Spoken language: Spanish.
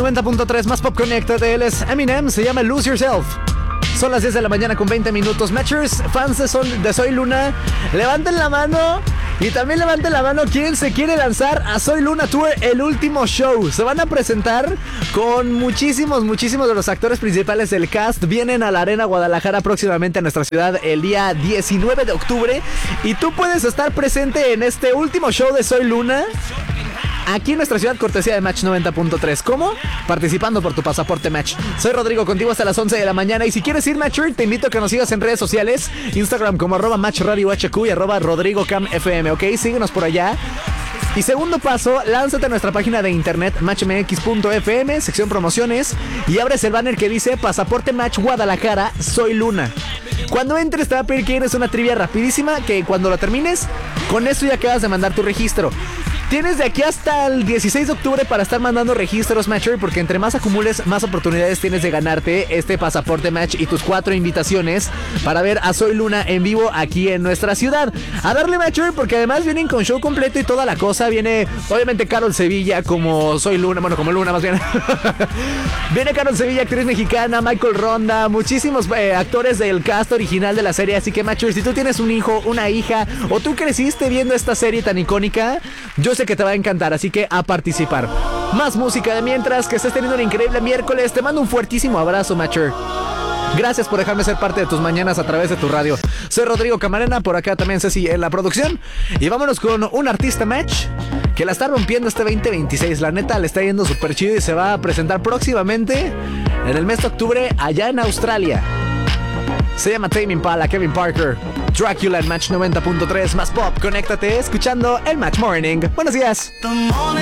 90.3 más Pop Connected. Él es Eminem, se llama Lose Yourself. Son las 10 de la mañana con 20 minutos. Matchers, fans de Soy Luna, levanten la mano. Y también levanten la mano quien se quiere lanzar a Soy Luna Tour, el último show. Se van a presentar con muchísimos de los actores principales del cast. Vienen a la Arena Guadalajara próximamente a nuestra ciudad el día 19 de octubre. Y tú puedes estar presente en este último show de Soy Luna aquí en nuestra ciudad, cortesía de Match 90.3. ¿Cómo? Participando por tu pasaporte Match. Soy Rodrigo, contigo hasta las 11 de la mañana. Y si quieres ir, Matcher, te invito a que nos sigas en redes sociales. Instagram como @MatchRadioHQ y @RodrigoCamFM, ¿ok? Síguenos por allá. Y segundo paso, lánzate a nuestra página de internet matchmx.fm, sección promociones, y abres el banner que dice Pasaporte Match Guadalajara, Soy Luna. Cuando entres te va a pedir que eres una trivia rapidísima, que cuando lo termines, con esto ya acabas de mandar tu registro. Tienes de aquí hasta el 16 de octubre para estar mandando registros, Matcher, porque entre más acumules, más oportunidades tienes de ganarte este pasaporte Match y tus 4 invitaciones para ver a Soy Luna en vivo aquí en nuestra ciudad. A darle, Matcher, porque además vienen con show completo y toda la cosa. Viene, obviamente, Carol Sevilla como Soy Luna, bueno, como Luna más bien. Viene Carol Sevilla, actriz mexicana, Michael Ronda, muchísimos actores del cast original de la serie. Así que, Matcher, si tú tienes un hijo, una hija, o tú creciste viendo esta serie tan icónica, yo sé que te va a encantar, así que a participar. Más música de mientras, que estés teniendo un increíble miércoles. Te mando un fuertísimo abrazo, Matcher. Gracias por dejarme ser parte de tus mañanas a través de tu radio. Soy Rodrigo Camarena, por acá también Ceci en la producción. Y vámonos con un artista Match que la está rompiendo este 2026. La neta, le está yendo súper chido y se va a presentar próximamente en el mes de octubre allá en Australia. Se llama Tame Impala, Kevin Parker, Dracula en Match 90.3 más Pop. Conéctate escuchando el Match Morning. Buenos días.